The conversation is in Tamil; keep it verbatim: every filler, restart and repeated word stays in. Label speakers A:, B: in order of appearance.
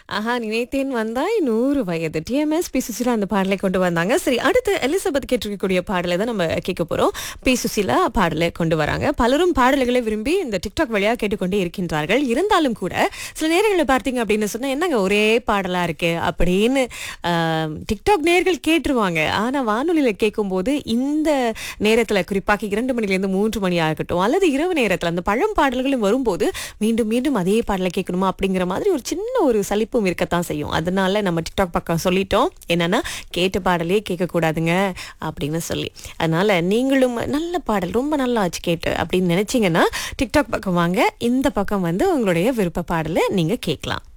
A: ஆஹா, நினைத்தேன் வந்தாய் நூறு வயது டிஎம்எஸ் பி சுசிலா அந்த பாடலை கொண்டு வந்தாங்க. சரி, அடுத்து எலிசபெத் கேட்டிருக்கக்கூடிய பாடலை தான் நம்ம கேட்க போறோம். பி சுசிலா பாடலை கொண்டு வராங்க. பலரும் பாடல்களை விரும்பி இந்த டிக்டாக் வழியா கேட்டுக்கொண்டே இருக்கின்றார்கள். இருந்தாலும் கூட சில நேரங்களில் பார்த்தீங்க அப்படின்னு சொன்னா என்னங்க ஒரே பாடலா இருக்கு அப்படின்னு ஆஹ், டிக்டாக் நேயர்கள் கேட்டுருவாங்க. ஆனா வானொலியில கேட்கும்போது இந்த நேரத்துல குறிப்பாக இரண்டு மணிலேருந்து மூன்று மணி ஆகட்டும் அல்லது இரவு நேரத்துல அந்த பழம் பாடல்களும் வரும்போது மீண்டும் மீண்டும் அதே பாடலை கேட்கணுமா அப்படிங்கிற மாதிரி ஒரு சின்ன ஒரு சலிப்பும் இருக்கத்தான் செய்யும். அதனால நம்ம டிக்டாக் பக்கம் சொல்லிட்டோம் என்னன்னா கேட்ட பாடலே கேட்க கூடாதுங்க அப்படின்னு சொல்லி. அதனால நீங்களும் நல்ல பாடல் ரொம்ப நல்லா ஆச்சு கேட்டு அப்படின்னு நினைச்சீங்கன்னா டிக்டாக் பக்கம் வாங்க. இந்த பக்கம் வந்து உங்களுடைய விருப்ப பாடலை நீங்க கேட்கலாம்.